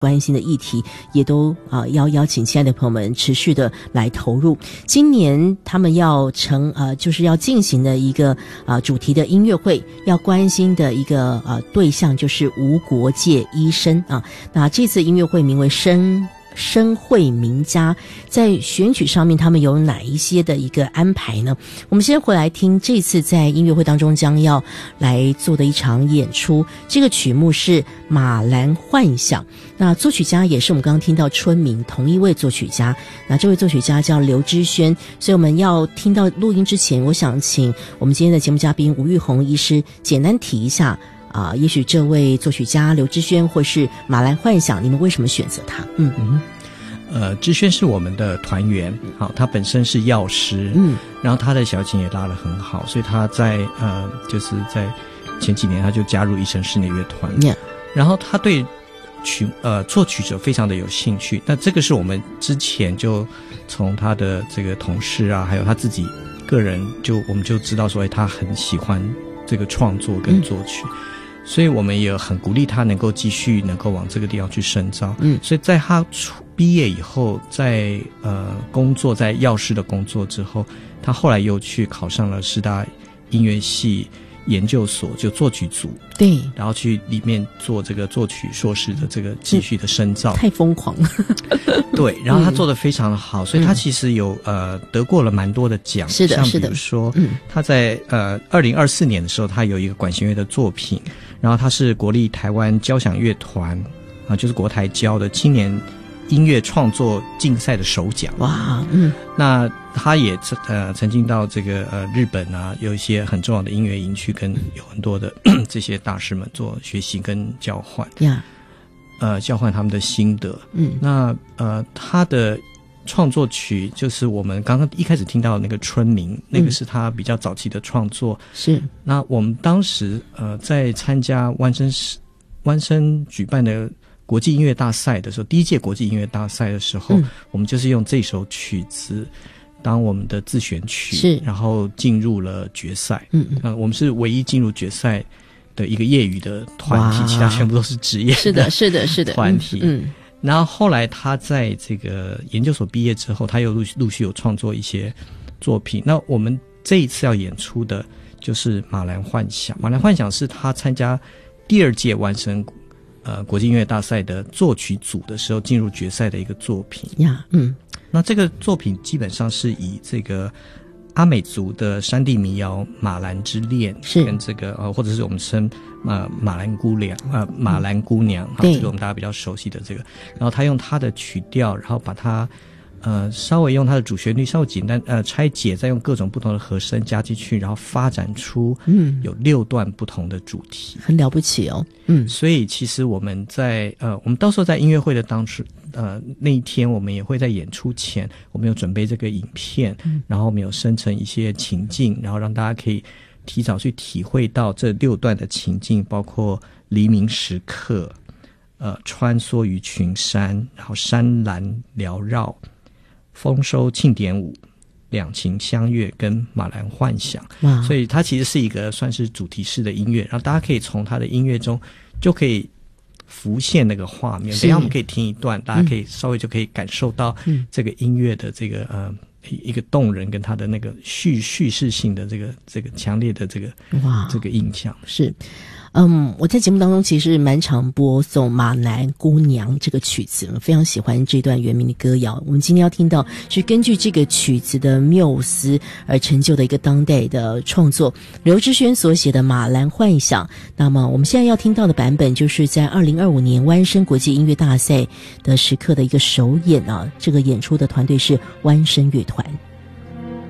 关心的议题也都要邀请亲爱的朋友们持续的来投入。今年他们要就是要进行的一个主题的音乐会，要关心的一个对象就是无国界医生啊。那这次音乐会名为声会名家，在选曲上面他们有哪一些的一个安排呢？我们先回来听这次在音乐会当中将要来做的一场演出，这个曲目是马兰幻想，那作曲家也是我们刚刚听到春明同一位作曲家，那这位作曲家叫刘之轩。所以我们要听到录音之前，我想请我们今天的节目嘉宾吴玉红医师简单提一下也许这位作曲家刘之轩或是马兰幻想，你们为什么选择他？ 之轩是我们的团员，好，他本身是药师，然后他的小琴也拉得很好，所以他在就是在前几年他就加入医生室内乐团，然后他对作曲者非常的有兴趣。那这个是我们之前就从他的这个同事啊，还有他自己个人我们就知道说，他很喜欢这个创作跟作曲。所以我们也很鼓励他能够继续能够往这个地方去深造。所以在他毕业以后，在工作在药师的工作之后，他后来又去考上了师大音乐系研究所，就作曲组，对，然后去里面做这个作曲硕士的这个继续的深造。太疯狂了。对，然后他做得非常的好，所以他其实有得过了蛮多的奖。是的，像比如说他在2024年的时候，他有一个管弦乐的作品，然后他是国立台湾交响乐团就是国台交的青年音乐创作竞赛的首奖。哇，那他也曾经到这个日本啊，有一些很重要的音乐营区，跟有很多的这些大师们做学习跟交换，交换他们的心得。那他的创作曲就是我们刚刚一开始听到的那个春明，那个是他比较早期的创作。是，那我们当时在参加湾声举办的国际音乐大赛的时候，第一届国际音乐大赛的时候，我们就是用这首曲子当我们的自选曲，是，然后进入了决赛。我们是唯一进入决赛的一个业余的团体，其他全部都是职业的团体。然后后来他在这个研究所毕业之后，他又陆续有创作一些作品。那我们这一次要演出的就是马兰幻想。马兰幻想是他参加第2届湾声国际音乐大赛的作曲组的时候进入决赛的一个作品。那这个作品基本上是以这个阿美族的山地民谣马兰之恋，跟这个或者是我们称马兰姑娘这个我们大家比较熟悉的这个，然后他用他的曲调，然后把它稍微用它的主旋律稍微简单拆解，再用各种不同的和声加进去，然后发展出有6段不同的主题，很了不起哦。所以其实我们在我们到时候在音乐会的那一天，我们也会在演出前，我们有准备这个影片，然后我们有生成一些情境，然后让大家可以提早去体会到这6段的情境，包括黎明时刻，穿梭于群山，然后山岚缭绕，丰收庆典舞，两情相悦跟马兰幻想。所以它其实是一个算是主题式的音乐，然后大家可以从它的音乐中就可以浮现那个画面。等一下我们可以听一段，大家可以稍微就可以感受到这个音乐的这个一个动人跟它的那个叙事性的这个强烈的这个印象。是我在节目当中其实蛮常播送《马兰姑娘》这个曲子，我非常喜欢这段原名的歌谣。我们今天要听到是根据这个曲子的缪斯而成就的一个当代的创作，刘之轩所写的《马兰幻想》。那么我们现在要听到的版本就是在2025年湾声国际音乐大赛的时刻的一个首演啊，这个演出的团队是湾声乐团。